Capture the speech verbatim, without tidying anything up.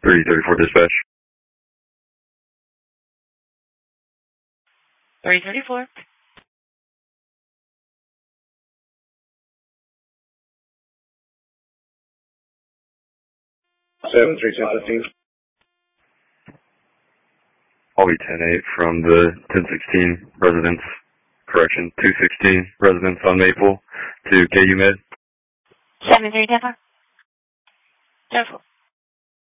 three thirty-four dispatch. three thirty-four. seven three two fifteen. I'll be ten eight from the ten sixteen residence, correction, two sixteen residence on Maple to K U Med. seven three ten four. Careful.